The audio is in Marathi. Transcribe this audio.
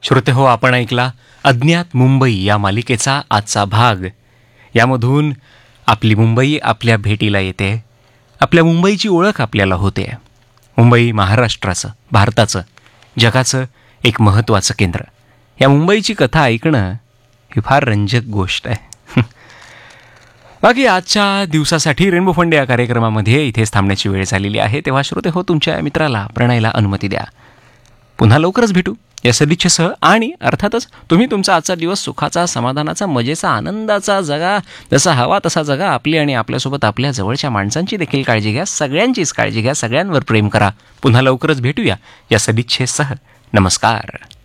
श्रोते हो, आपण ऐकला अज्ञात मुंबई या मालिकेचा आजचा भाग. यामधून आपली मुंबई आपल्या भेटीला येते, आपल्या मुंबईची ओळख आपल्याला होते. मुंबई महाराष्ट्राचं, भारताचं, जगाचं एक महत्त्वाचं केंद्र. या मुंबईची कथा ऐकणं ही फार रंजक गोष्ट आहे. बाकी आजच्या दिवसासाठी रेनबो फंडे या कार्यक्रमामध्ये इथेच थांबण्याची वेळ झालेली आहे. तेव्हा श्रोते हो, तुमच्या मित्राला प्रणयला अनुमती द्या. पुन्हा लवकरच भेटू या सदिच्छेसह. आणि अर्थातच तुम्ही तुमचा आजचा दिवस सुखाचा, समाधानाचा, मजेचा, आनंदाचा जगा. जसा हवा तसा जगा. आपली आणि आपल्यासोबत आपल्या जवळच्या माणसांची देखील काळजी घ्या. सगळ्यांचीच काळजी घ्या. सगळ्यांवर प्रेम करा. पुन्हा लवकरच भेटूया या सदिच्छेसह. नमस्कार.